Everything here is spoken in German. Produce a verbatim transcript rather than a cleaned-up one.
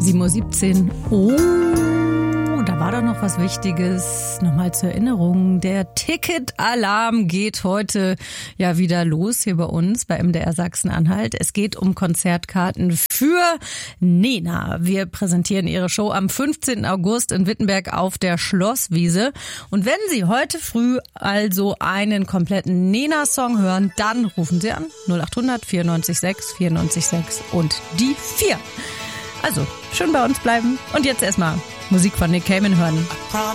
sieben Uhr siebzehn. Oh, da war doch noch was Wichtiges. Nochmal zur Erinnerung. Der Ticketalarm geht heute ja wieder los hier bei uns bei M D R Sachsen-Anhalt. Es geht um Konzertkarten für Nena. Wir präsentieren ihre Show am fünfzehnten August in Wittenberg auf der Schlosswiese. Und wenn Sie heute früh also einen kompletten Nena-Song hören, dann rufen Sie an null acht hundert vierundneunzig sechs vierundneunzig sechs und die vier. Also, schön bei uns bleiben und jetzt erstmal Musik von Nick Cayman hören.